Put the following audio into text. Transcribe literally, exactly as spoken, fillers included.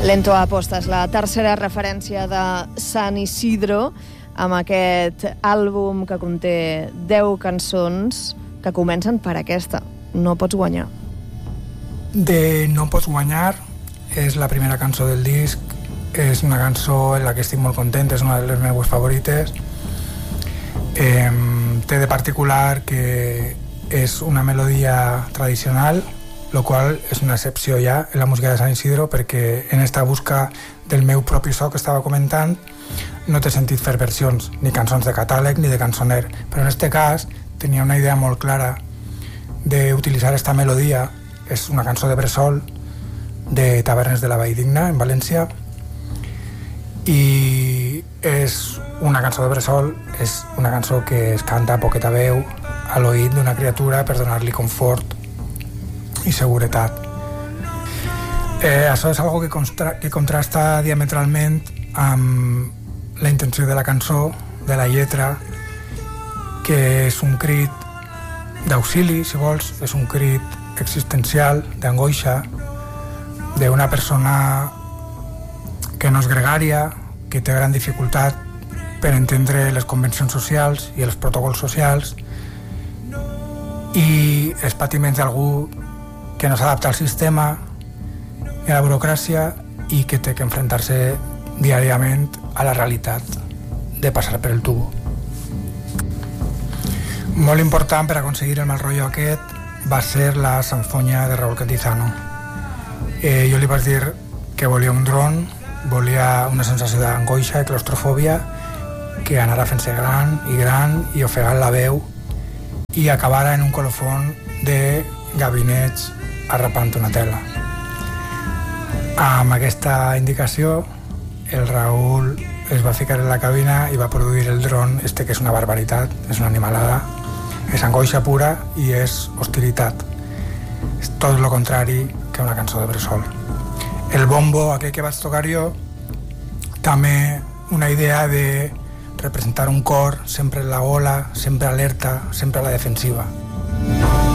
Lento a Postes, la tercera referència de San Isidro, amb aquest àlbum que conté deu cançons que comencen per aquesta, No pots guanyar. De No pots guanyar és la primera cançó del disc, és una cançó en la que estic molt content, és una de les meves favorites. Eh, té de particular que és una melodia tradicional, lo qual és una excepció ja en la música de San Isidro, perquè en esta busca del meu propi so que estava comentant no té sentit fer versions, ni cançons de catàleg ni de cançoner, però en este cas tenia una idea molt clara d'utilitzar esta melodia. És una cançó de bressol de Tavernes de la Valldigna, en València, i és una cançó de bressol, és una cançó que es canta a poqueta veu a l'oït d'una criatura per donar-li confort i seguretat. Eh, això és algo que, constra que contrasta diametralment amb la intenció de la cançó, de la lletra, que és un crit d'auxili, si vols, és un crit existencial, d'angoixa, d'una persona que no és gregària, que té gran dificultat per entendre les convencions socials i els protocols socials i els patiments d'algú que no s'adapta al sistema i a la burocràcia i que té que enfrontar-se diàriament a la realitat de passar per el tubo. Molt important per aconseguir el mal rotllo aquest va ser la sanfonya de Raúl Cantizano. Eh, jo li vaig dir que volia un dron, volia una sensació d'angoixa i claustrofòbia que anara fent-se gran i gran i ofegant la veu i acabara en un colofon de gabinets arrapant una tela. Amb aquesta indicació, el Raúl es va ficar en la cabina i va produir el dron, este que és una barbaritat, és una animalada, és angoixa pura i és hostilitat. És tot el contrari que una cançó de bressol. El bombo, aquell que vaig tocar jo, també una idea de representar un cor sempre en la gola, sempre alerta, sempre a la defensiva.